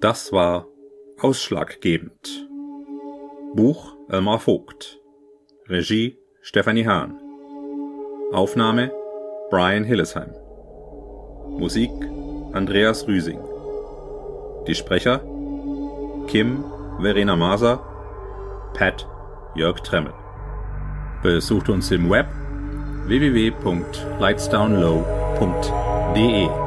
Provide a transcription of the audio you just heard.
Das war ausschlaggebend. Buch Elmar Vogt. Regie Stefanie Hahn. Aufnahme Brian Hillesheim. Musik Andreas Rüsing. Die Sprecher Kim Verena Maser, Pat Jörg Tremmel. Besucht uns im Web www.lightsdownlow.de